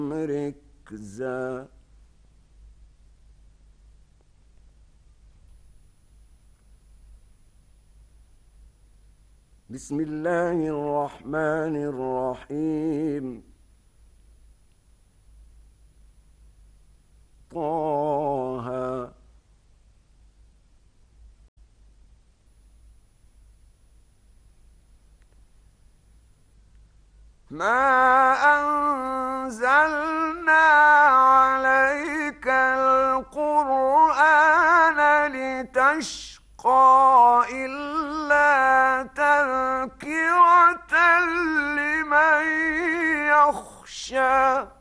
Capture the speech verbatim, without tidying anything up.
ركزا. بسم الله الرحمن الرحيم. طه ما أنزلنا عليك القرآن لتشقى إلا تذكرة لمن يخشى.